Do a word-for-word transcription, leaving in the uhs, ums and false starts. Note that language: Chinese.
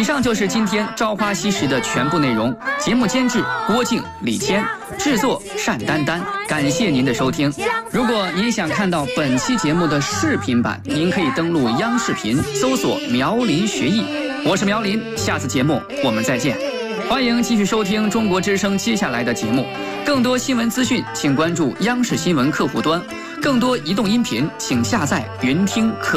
上就是今天《朝花夕拾》的全部内容。节目监制郭靖、李谦，制作单丹丹。感谢您的收听。如果您想看到本期节目的视频版，您可以登录央视频搜索苗林学艺。我是苗林，下次节目我们再见。欢迎继续收听中国之声接下来的节目。更多新闻资讯，请关注央视新闻客户端。更多移动音频，请下载云听客。